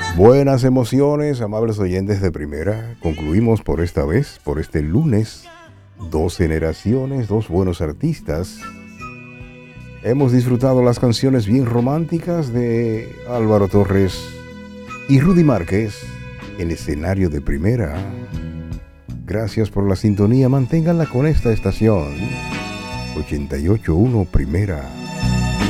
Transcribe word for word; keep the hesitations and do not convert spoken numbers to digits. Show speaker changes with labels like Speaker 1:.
Speaker 1: Buenas emociones, amables oyentes de primera. Concluimos por esta vez, por este lunes, dos generaciones, dos buenos artistas. Hemos disfrutado las canciones bien románticas de Álvaro Torres y Rudy Márquez en escenario de primera. Gracias por la sintonía, manténganla con esta estación ochenta y ocho punto uno Primera.